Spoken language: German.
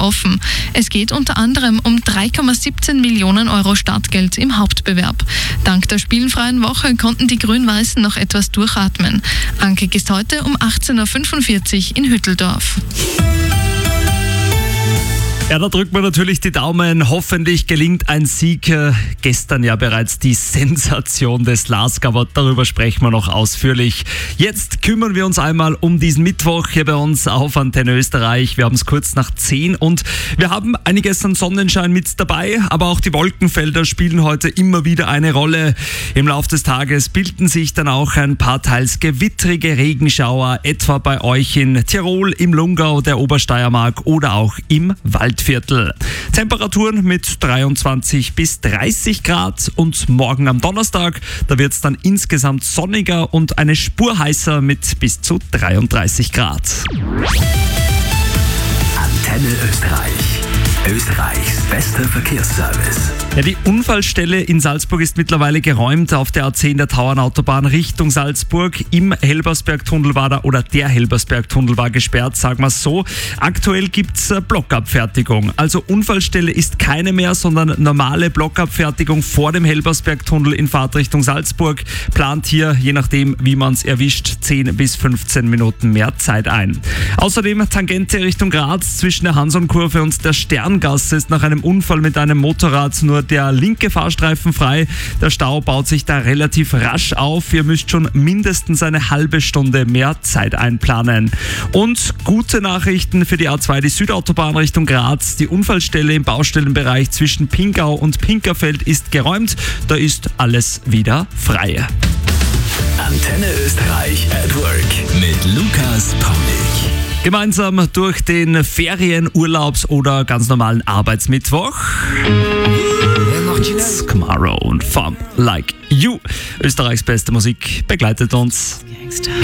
offen. Es geht unter anderem um 3,17 Millionen Euro Startgeld im Hauptbewerb. Dank der spielfreien Woche konnten die Grün-Weißen noch etwas durchatmen. Ankick ist heute um 18.45 Uhr in Hütteldorf. Ja, da drückt man natürlich die Daumen. Hoffentlich gelingt ein Sieg. Gestern ja bereits die Sensation des LASK, aber darüber sprechen wir noch ausführlich. Jetzt kümmern wir uns einmal um diesen Mittwoch hier bei uns auf Antenne Österreich. Wir haben es kurz nach 10 und wir haben einiges an Sonnenschein mit dabei, aber auch die Wolkenfelder spielen heute immer wieder eine Rolle. Im Laufe des Tages bilden sich dann auch ein paar teils gewittrige Regenschauer, etwa bei euch in Tirol, im Lungau, der Obersteiermark oder auch im Waldviertel. Temperaturen mit 23 bis 30 Grad und morgen am Donnerstag, da wird es dann insgesamt sonniger und eine Spur heißer mit bis zu 33 Grad. Antenne Österreich. Österreichs bester Verkehrsservice. Ja, die Unfallstelle in Salzburg ist mittlerweile geräumt. Auf der A10 der Tauernautobahn Richtung Salzburg. Im Helbersbergtunnel war da, oder der Helbersbergtunnel war gesperrt, sagen wir es so. Aktuell gibt es Blockabfertigung. Also Unfallstelle ist keine mehr, sondern normale Blockabfertigung vor dem Helbersbergtunnel in Fahrtrichtung Salzburg. Plant hier, je nachdem wie man es erwischt, 10 bis 15 Minuten mehr Zeit ein. Außerdem Tangente Richtung Graz zwischen der Hansonkurve und der Sterngasse ist nach einem Unfall mit einem Motorrad nur der linke Fahrstreifen frei. Der Stau baut sich da relativ rasch auf. Ihr müsst schon mindestens eine halbe Stunde mehr Zeit einplanen. Und gute Nachrichten für die A2, die Südautobahn Richtung Graz. Die Unfallstelle im Baustellenbereich zwischen Pingau und Pinkerfeld ist geräumt. Da ist alles wieder frei. Antenne Österreich at Work mit Lukas Paulik. Gemeinsam durch den Ferien-, Urlaubs- oder ganz normalen Arbeitsmittwoch. Tomorrow und Fun Like You. Österreichs beste Musik begleitet uns.